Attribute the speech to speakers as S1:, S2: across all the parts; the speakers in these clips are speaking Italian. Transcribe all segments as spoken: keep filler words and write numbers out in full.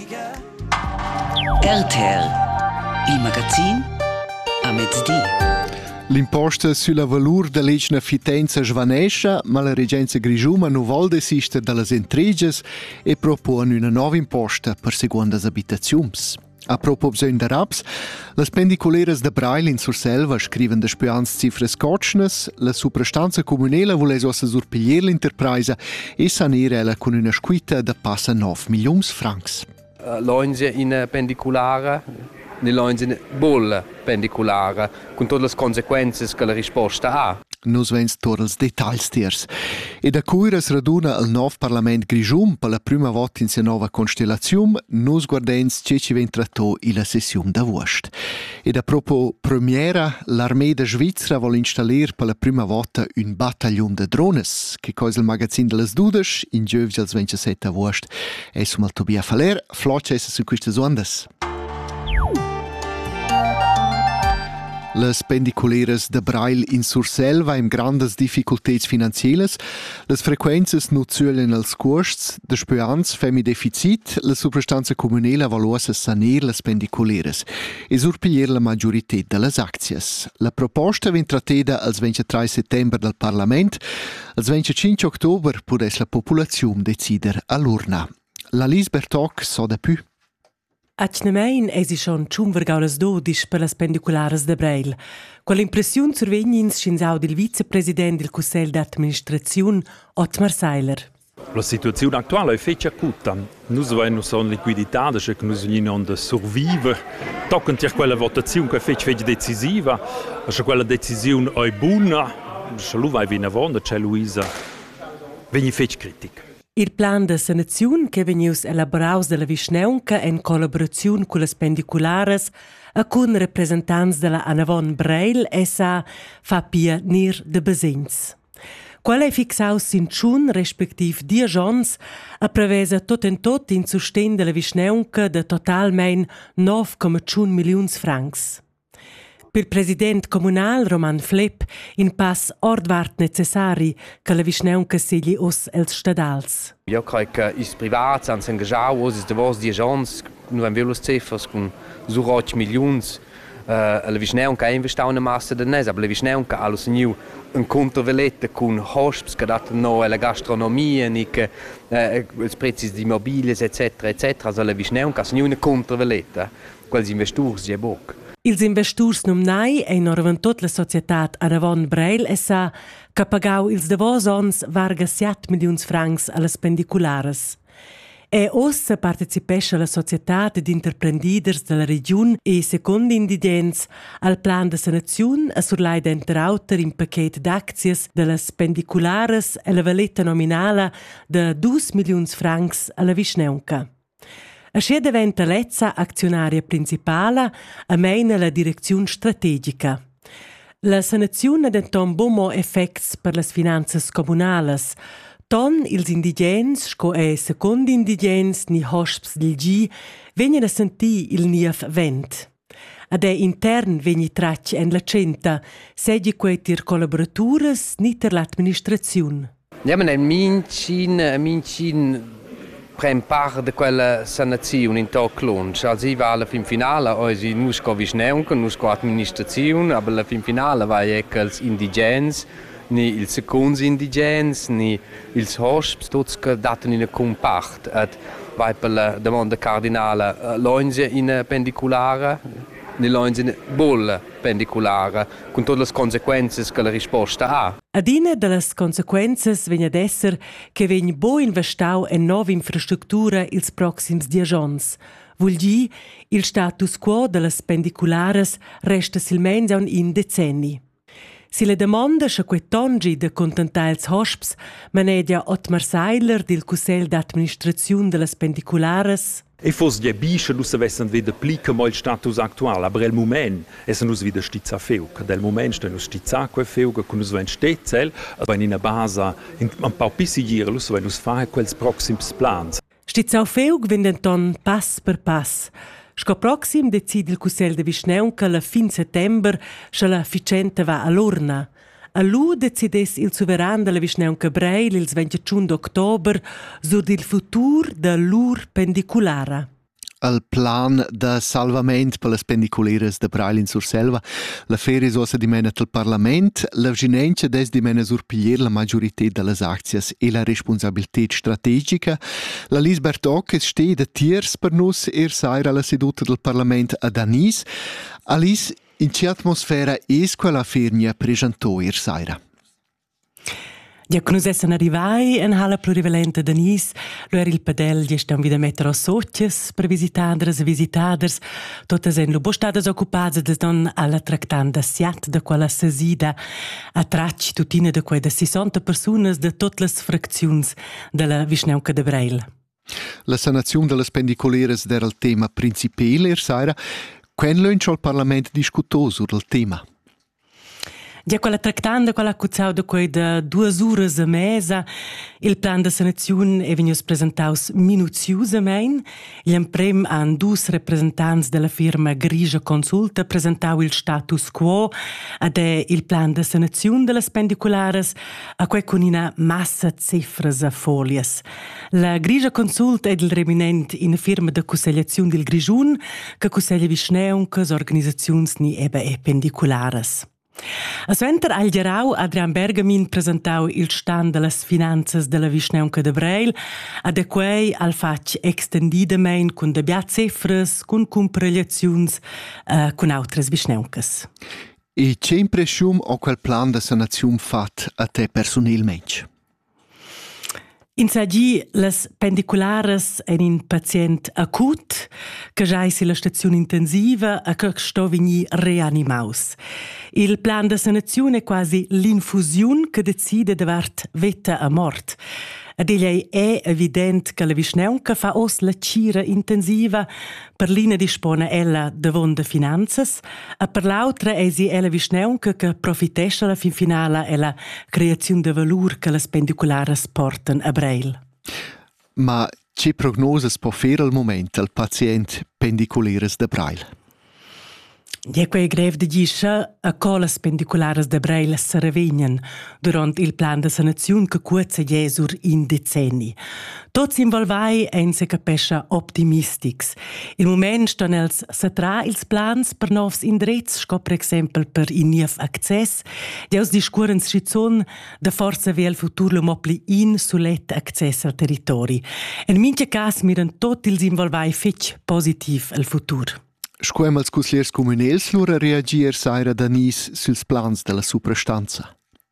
S1: R T L, il magazin a mezzodì.
S2: L'imposta sulla valur da legna fitenza svanescia, ma la Regenza Grigiuma non vuol desistere dalle intriges e propone una nuova imposta per secondas abitazioni. A proposito de raps, las pendiculeras de Braille in Surselva scriven de spians cifras cotschnes, la suprastanza comunela vules ossa surpiglier l'interpresa e sanera con una squita de passa nove milions francs.
S3: Uh, Loinge in pendiculara, ne loinge in bolla pendiculara, con tutte le conseguenze che la risposta ha.
S2: Nos vens tor els detalls tiers. E da cuiras raduna al nov Parlament Grigium per la prima volta in sia nova constellazium, nos guardens ce ci ven tratto i la sessium da vuost. E da proprio premiera, l'armée de Svizzera vol installir per la prima volta un battaglion de drones, che cois il magazin de las dudas, in giövs als ventisette a vuost. E sumal Tobia Faler, flotcha essa su quistas ondas. Las pendiculeras de Braille in Surselva im grandes difficultats finanzielas, las frequenzas nu zuelen als costs, de speans femi deficit, la substanza comunela valosa saner las pendiculeras e surpiglier la maggiorità de las aczias. La proposta vien tratteda als ventitré settembre del Parlament, als venticinque october pudes la populazione decider all'urna. La Lise Bertoc so da più.
S4: Acnemein esi schon tschumvergaulas dodisch per las pendicularas de Breil. Quell'impressiun survegnins schinsau del vicepresident del Cussel d'Administraziun, Ottmar Seiler.
S5: La situazione attuale è fece acuta. Nus avevamo son liquidità, che nus non da survivere. Toccant a quella votazione che fece fece decisiva, e quella decisione è buona, se lui vai vina vonda, c'è Luisa. Veni fece critica.
S4: Il plan de sanaziun che venius elaboraus della Vischnaunca in collaborazione con le pendiculares e con rappresentants della Anavon Breil essa fa pia nir de besins. Qual è fixaus in tschun, respektiv die Jons, a prevesa tot en tot in sustain della Vischnaunca de totalmein nove komma cinque milions francs. Per il president comunal Roman Flepp in pass ordvart necessari che la Vischnaunca segli os els stadals.
S3: Io credo che i privati hanno engagiato os de vos die gens, nu haben wir los cifras con su otto milions. Uh, la Vischnaunca ha investito una massa de nes, aber la Vischnaunca ha lo segnu un controveletta con hosps che dato no alla gastronomia, ni che uh, i prezzi di immobili eccetera eccetera, also la Vischnaunca ha segnu una controveletta, quels investitori je boc.
S4: Ils investors numnai e norventot la societat Anavon Breil essa che pagau ils davos ons varga siete milions francs alle pendiculares. E ossa partecipesce la societat di interprendiders della region e secondo indigents al plan de sanaziun a surlai d'enterauter in paquet d'aczies delle pendiculares e la valetta nominala de due milions francs alla Vischnaunca. Ascia diventa lezza azionaria principala a meina la direzione strategica. La sanazione ha denton bomo effects per le finanze comunales. Ton ils indigens, sco e secondi indigens ni hosps del G, vengono a sentì il nief vent. Ad e intern vegni tracci en la centa, seggi quei tir collaboratures ni ter l'administrazione.
S3: Ja, ma nel mincin, mincin prende parte di quella sanazione in Toclon. Also ich war alla fin finale, also non sco Vischnaunca, non sco amministrazione, aber alla fin finale war ich als indigens, ni il seconds indigens, ni ils hosps, tutti che daten in compact. Et vai per la domanda cardinale, loinge in pendiculare, ni loinge in bolla pendiculare, con tutte le conseguenze che la risposta ha.
S4: Adina delle conseguenze viene ad essere che viene bo investau in nuove infrastrutture ils proxims dieci ans. Vuol dire, il status quo delle pendiculares resta silmens un in decenni. Si le domanda se quei tongi de contentar ils hosps manegia Ottmar Seiler del Cussel d'Administrazione delle pendiculares.
S5: E fosse già bisce, non avessero wieder plica mal il status attuale, aber il moment è nus wieder stizza feuca. Del moment sta nus stizza quel feuca, con nus ven stetzel, aber in una base, in un po' pissigiere, nus ven nus fare quels proxims plans.
S4: Stizza feuca vendan ton pass per pass. Sco proxim decide il Cussel de Vischnaunca la fin settember, se la ficenta va all'urna. A lu decides il soveran della Vischnaunca Breil il venticinque d'october sur il futur da lur pendiculara.
S2: al plan de salvament per le spendiculeras de Brail in Surselva. La ferie sosa dimena del Parlament, la viginencia des dimena surpiglier la maggiorità delle azioni e la responsabilità strategica. La Lisbert Ock ste de tiers per nus er saira la seduta del Parlament a Danis. Alice, in che atmosfera es quella fernia presentò er saira?
S4: Ja, che nus essen arrivai in hala plurivalente de Nis, lo era il padel gli stan vida mettere a socias per visitaders e visitaders, totes en lo bostades occupades des don alla tractanda siat de quella sesida a tracci tutine de quei de sessanta personas de tot les fracziuns de la Vischnaunca de Breil.
S2: La sanazione delle spendicoleras era il tema principale er saira. Quen lo il Parlament discutò sul tema?
S4: Ja, quella tractanda, quella accuzzau da quei da due ore a mesa, il plan de sanazione è venuto presentaus minuziosamente. Gli imprem han dus rappresentanti della firma Grigia Consulta presentau il status quo ed è il plan de sanazione delle spendiculares a quei con una massa cifras a folias. La Grigia Consulta è il reminent in firma de consigliazione del Grigiun che consiglia Vischneuncas organizzazioni ni ebe e pendiculares. A suenter al Gerau, Adrian Bergamin presentau il stand delle finanzas della Vischnaunca de Breil, ad e quei al fac extendidamein cun de bia cifras, cun comparelliaziuns, uh, cun autres Vischnauncas.
S2: E che impressium o quel plan de sanazione fat a te personalmente?
S4: In Sagi, les pendiculares en in pacient acut, che già è la stazione intensiva e che sto vini reanimaus. Il plan de sanazione è quasi l'infusione che decide de vart vita a mort. Ed egli è evident che la Vischnaunca fa os la cira intensiva per l'ina dispone ella davon de finanzas e per l'altra è si ella Vischnaunca che profitesce alla fin finale è la creazione de valur che le spendiculares porten a Breil.
S2: Ma che prognoses può fare al momento al pacient pendiculeres de Breil?
S4: Ja, quei grev de gisce a colas pendiculares de Breil se revegnan durant il plan de sanazione che cuoza jesur in decenni. Tots involvai en se capescha optimistics. Il moment ston els satra ils plans per novs indrets, sco per exempel per in niev access, deus discurrens schizon da forza ve al futur lo mopli in sulet access al territori. En minche cas miran tot ils involvai fetch positiv al futur.
S2: Scuem als cusliers comunels lura reagir saira Danis suls plans della suprastanza?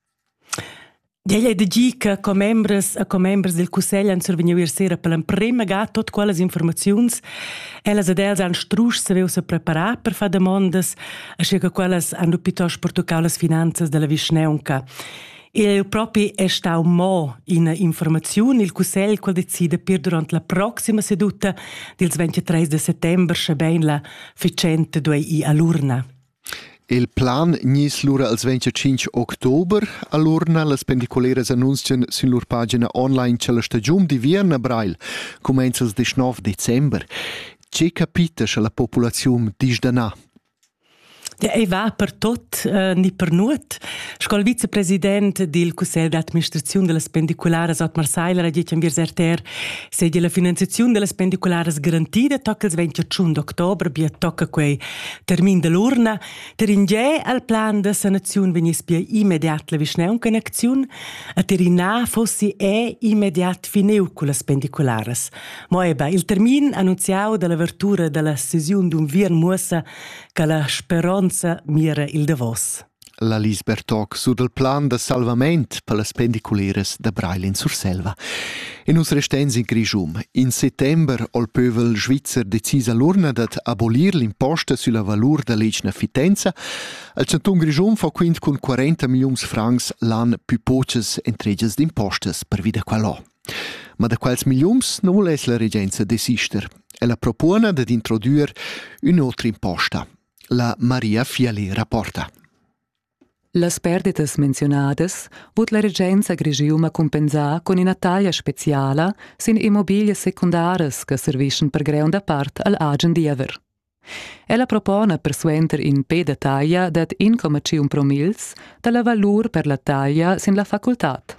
S4: Egli è de gi che com membres e com membres del Cusegl han survegniu ier sera per l'emprema gat tot quelles informaziuns. Ellas ed els han strusch saveu se preparar per fa demandas, asce che quelles han piuttosto portocau las finanzas della Vischnaunca. E proprio è stato mo in informazione il Cusegl qual decide per durante la prossima seduta del ventitré de settembre ben la ficente due i all'urna.
S2: Il plan nis lura als venticinque ottober all'urna las pendiculeras annuncian sulla loro pagina online che la stagione di Vierna Breil comincia il diciannove dicembre. Che capita che la popolazione disdana?
S4: Ja, e va per tot, uh, ni per nuot. Scol vicepresident del Consiglio d'Administrazione delle Spendiculares Ottmar Seiler ha detto in Vierserter se la finanziazione delle Spendiculares garantita tocca il venticinque ottobre, bia tocca quei termin dell'urna. Teringe al plan de sanazione venis bia immediat la Vischnaunca in azione e terina fossi è immediat fineu con le Spendiculares. Ma eba, il termin annunziau dell'apertura della sessione d'un vier muossa che la speranza mira il Davos.
S2: La Lisbert Ock su del plan de salvament per le spendiculeres de Breil in Surselva. E nus restens in Grigium. In settember il pövel svizzer decisa l'urna dat abolir l'imposta sulla valur de legna fitenza. Il canton Grigium fa quint con quaranta milions francs l'an più poches entreges d'impostas per vida qualò. Ma da quals milions non vuole la regenza desister. E la propone ad introdurre un'altra imposta. La Maria Fialé rapporta.
S6: Las perditas mencionadas vot la regenza Grigium compensar con una taglia speciala sin immobilies secundares che serviscono per grande part al agen diever. Ella propone per suenter in P de taglia dat uno virgola cinque promils della valur per la taglia sin la facultat.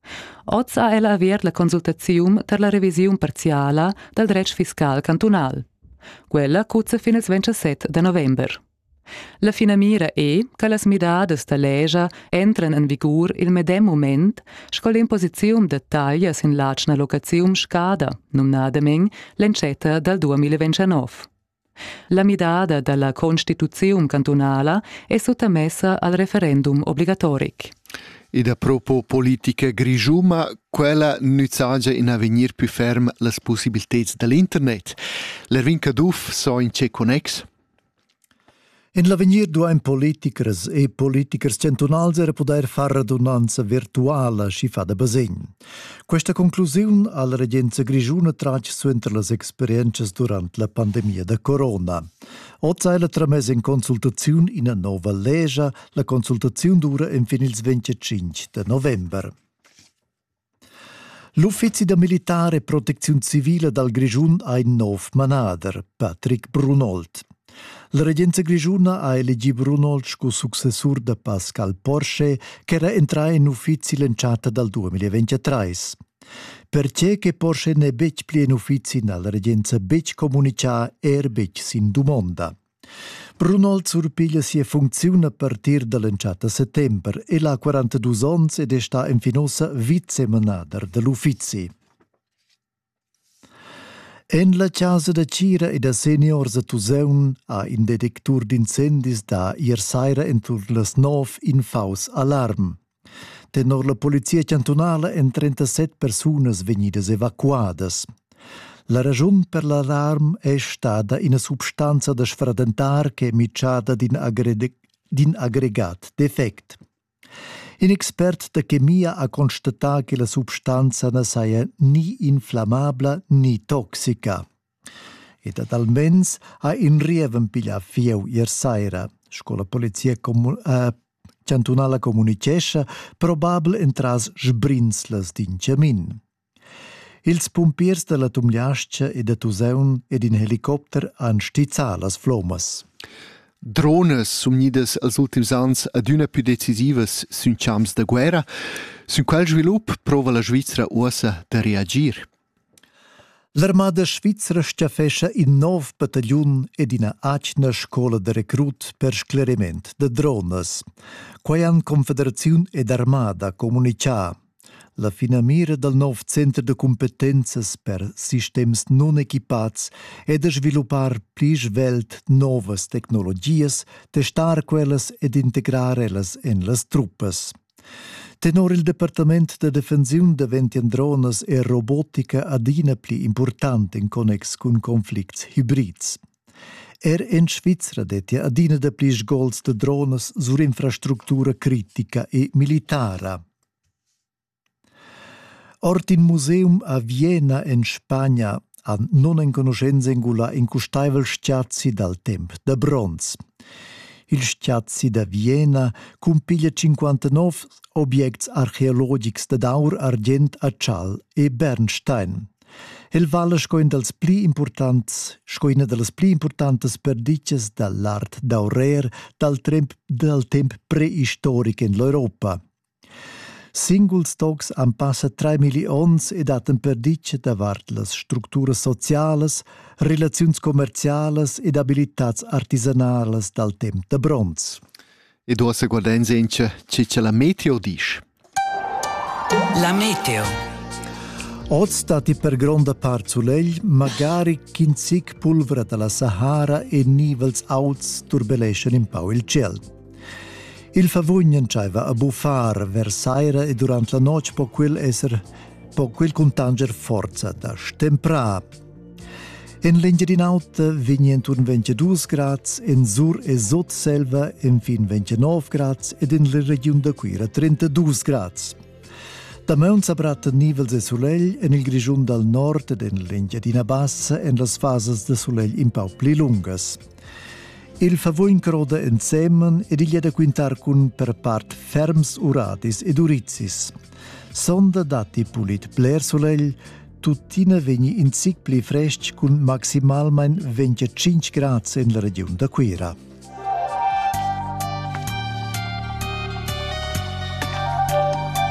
S6: Oz ha ella aver la consultazione per la revisione parziale del dretsch fiscal cantonal. Quella cuzza fino al ventisette de november. La finamira è che las midades da legia entran in vigor il medem moment sco l'imposizione de taglias in lacna locazione scada, numnadamen l'encetta del duemilaventinove. La midada della Constituzione cantonala è sottomessa al referendum obbligatoric.
S2: E da propos politica grigiuma, quella nuzzagia in avvenir più ferm las possibilitats dell'internet. L'Ervin Caduf so in ce connex.
S7: In l'avenir duain politikers e politikers centunals era poder far radunanza virtuala schi fa da basegn. Questa conclusione alla regenza grigiuna trace su entre las experiences durant la pandemia da corona. Oggi la tramesa in consultazione in una nova legge, la consultazione dura in fin il venticinque de november. L'Uffizi da Militare e Protezione Civile dal Grigiun ha in nov manader, Patrick Brunold. La regenza grigiuna ha elegi Brunold sco successur da Pascal Porsche, che era entrata in uffizi lanciata dal duemilaventitré. Perché che Porsche ne bec pli in uffizi nella regenza bec comunica er bec sin domanda. Brunold surpiglia sia funzione a partir da lanciata settembre e la quarantadue ans ed sta in finosa vicemenader dell'uffizi. En la casa da Cira e da seniors a Tuseun ha in detectur d'incendis da ier saira entur las nov in faus alarm. Tenor la polizia cantonala en trentasette persunas venidas evacuadas. La ragion per l'alarm è stata una substanza da sfradentar che è miciata din, agre- din aggregat defect. Un expert de chemia ha constatat che la substanza non sia ni inflammabile ni toxica. Ed ad almens ha in rieven piglia fieu ier saira, sco la polizia comu- uh, cantonala comunicescha, probabel entras sbrinslas din camin. Ils pompiers de la Tumgliascha e de Tuseun ed in helicopter han stizzat las flommas.
S2: Drones sumnidas als ultims ans adüna più decisivas sun chams de guerra, sun quel svilup prova la Svizra uosa de reagir.
S7: L'armada svizzera sciafescha in nov battagliun ed ina acna scola de recrut per scleriment de drones. Quai han Confederaziun ed Armada comunicà la finamira del nov centro de competenzas per sistems non equipats è de sviluppar pli svelt novas tecnologias, testar quellas ed integrar ellas en las truppas. Tenor il Departament de Defensiun de ventian drones e robotica adina pli important in connex cun conflicts hybrids. Er en Svizra detia adina de pli sgols de drones sur infrastruttura critica e militara. Ort in museum a Vienna in Spagna han non en conoscenza ingula in custaivel stiazzi dal temp de bronz. Il stiazzi da Vienna cumpiglia cinquantanove objects archeologics de daur argent a Chal e Bernstein. El vale scoin dels pli importants, scoina de las pli importantes perdices dall'art daurer dal temp, dal temp preistoric in l'Europa. Singuls tocs han passa tre milions ed aten perdice davart las structuras socialas, relaziuns commercialas ed abilitats artisanales dal temp de bronz.
S2: E dosa guardenza ence ce la meteo disch.
S1: La meteo.
S7: Oz stati per gronda part sulegl, magari quinzic pulvera dalla Sahara e nivels auts turbeleschen in pau il ciel. Il favugnen c'aiva a buffar versaira e durant la noce po quel esser po quel contanger forza da stempra. En l'Engiadinaut vigent un ventidue grads, en sur e sot selva en fin ventinove grads ed in la regione da Quira trentadue grads. Da meun s'abratta nivels e solegl en il grigiun dal nord ed en l'Engiadina bassa en las fases de solegl in pau pli lungas. Il favogn croda ensemen ed il da quintar cun per part ferms uradis ed urizis. Sonda dati pulit bler solegl, tuttina vegni in sic pli fresc cun maximalmein venticinque grads in la regione da Quira.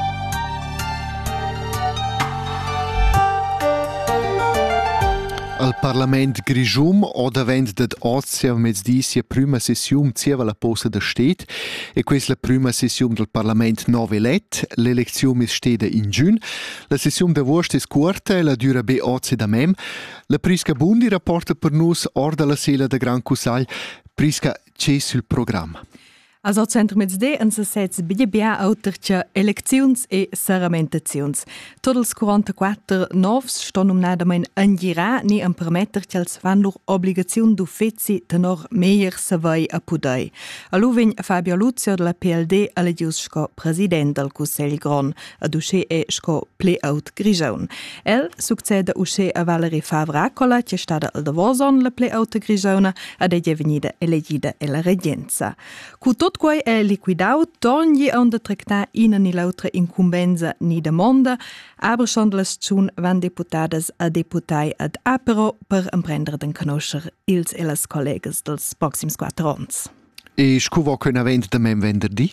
S2: Al Parlament Grischum o davent dad ozia mezzdi sia prima sessium zieva la posta da stet e questa la prima sessium del Parlament nove elet. L'elezione is steda in giun. La sessium da vost is curta e la dura be ozia da mem. La Prisca Bundi rapporta per nus orda la sela da Gran Cusagl. Prisca, c'è sul programma.
S8: Also centro mezzde en se sets bia bia autercha elecziuns e serramentaziuns. Tot els quarantaquattro novs ston umnadamein engira ni en permetter che els fan lor obligaziun d'uffezi tenor meier savai a pudei. Alu vegn Fabio Luzio della P L D allegius sco president del Cussegl Gron, ad usce e sco pleout Grischun. El succede usce a Valerie Favracola, che stada al davoson la pleout Grischuna, ad e venida elegida e la regenza. Cu tot quai è liquidau, torni a onda tractar ina ni l'altra incumbenza ni da monda, aber schon las tschun van deputadas a deputai ad apero per emprender den conoscer ils e las collegas dels proxims quattro ans.
S2: E scuvo che un evento da mem venerdì?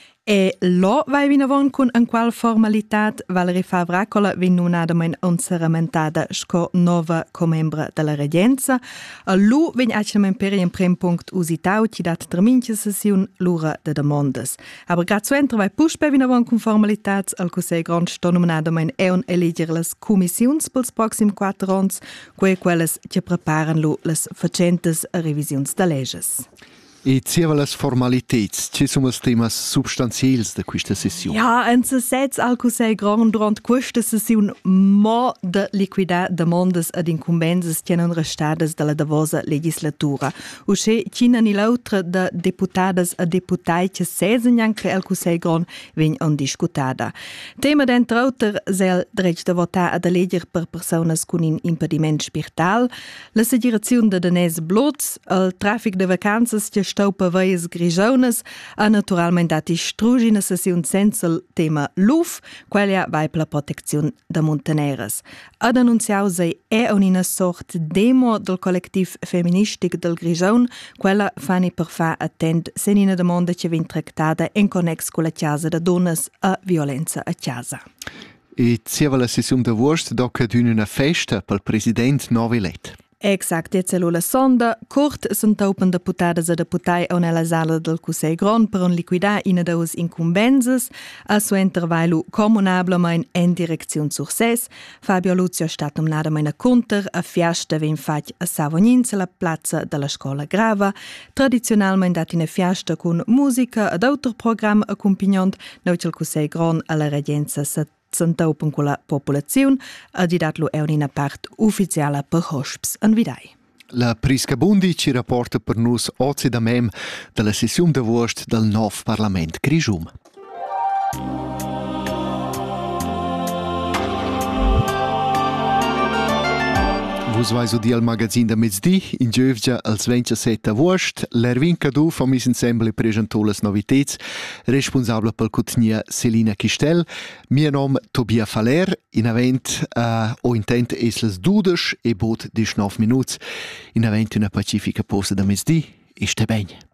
S8: E lo vai vinavon con en qual formalitat Valerie Favracola vin nunadamein unseramentada sco nova comembra della regenza. A lu vin acinamein per in prim punct usitau ci dat terminche session lura de demandas. Aber grad so entra vai pushpe vinavon con formalitats al Cussegl Gron sto nominadamein e un eliger las commissiuns pels proxim quattro ans, quei quelles che preparan lu las facentes revisiuns da leges.
S2: E zieva las formalitets, ci sono els temas substanziels de questa sessione?
S8: Ja, en se sets al Cussegl Gron durant questa sessione mo de liquidar demandas ad incumbenses tenen restades della davosa legislatura. Usce cina ni l'autra de deputadas a deputai che sesen anche al Cussegl Gron vegn on discutada. Tema d'entre auter sel dretg de votar ad eleger per personas con in impediment spiritual, la segirazione de Denise Blotz, el traffic de vacanzas che staupa veias Grischaunas, a naturalment dati strugi na sessiun senza il tema luf, quella vai per la protezione da montaneras. Ad annunziau sei è una sort demo del collettiv femministic del Grischun, quella fani per fa attend senina domanda che vin tractada in connex con la chiesa da donnas a violenza a chiesa.
S2: E zieva la sessione da vost doca d'una una festa pel president nove elet.
S8: Exact, jetzt la sonda. Kurt sunt open deputadas a deputai a nella sala del Cussegl Gron per un liquidar ina daus incumbenses, a su intervailu comunablemein en direcziun sur ses. Fabio Luzio stat nominadamein a conter, a fiasta vegn fac a Savognins la plazza della scola grava, tradizionalmein dat ina fiasta con musica ad autor program accompagnant, noi il Cussegl Gron alla regenza sa Sant'Open con la popolazione, a didatlo è una parte ufficiale per hosps en vidai.
S2: La Prisca Bundi ci rapporta per nus oggi da mem della sessione de vost del nov Parlament Grischum. Vus vais udi al magazin da mezzdi, in giövgia als ventisette agost, l'Ervin Cadu fa mis ensemble presentou las novitets, responsabla pel cutnia Selina Kistel, mia nom Tobia Faler, in avent uh, o intent es las dudes e bot diciannove minuts, in avent una pacifica posta da mezzdi, e ste bene.